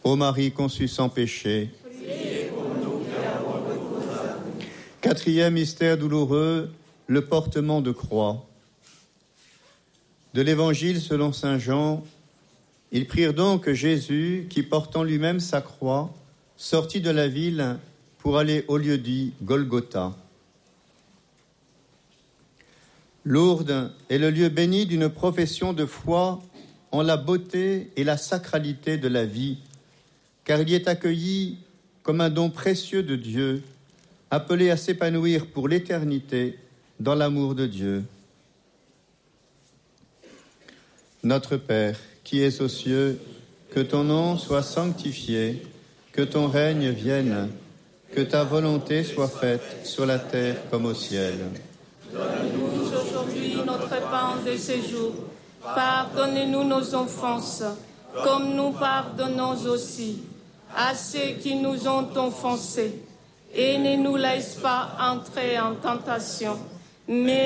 Ô Marie conçue sans péché. Quatrième mystère douloureux, le portement de croix. De l'Évangile selon saint Jean, ils prirent donc Jésus, qui portant lui-même sa croix, sortit de la ville pour aller au lieu dit Golgotha. Lourdes est le lieu béni d'une profession de foi en la beauté et la sacralité de la vie, car il y est accueilli comme un don précieux de Dieu, appelé à s'épanouir pour l'éternité dans l'amour de Dieu. Notre Père, qui es aux cieux, que ton nom soit sanctifié, que ton règne vienne, que ta volonté soit faite sur la terre comme au ciel. Donne-nous aujourd'hui notre pain de ce jour. Pardonnez-nous nos offenses, comme nous pardonnons aussi à ceux qui nous ont offensés. Et ne nous laisse pas entrer en tentation, mais